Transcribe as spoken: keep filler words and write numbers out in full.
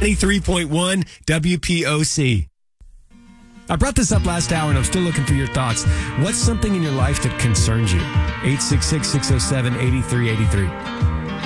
ninety-three point one W P O C. I brought this up last hour, and I'm still looking for your thoughts. What's something in your life that concerns you? eight six six, six oh seven, eight three eight three.